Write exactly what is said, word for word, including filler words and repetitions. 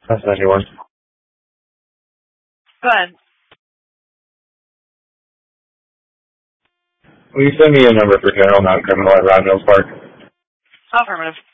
That's anyone. Go ahead. Will you send me a number for general non-criminal at Rod Mills Park? Affirmative.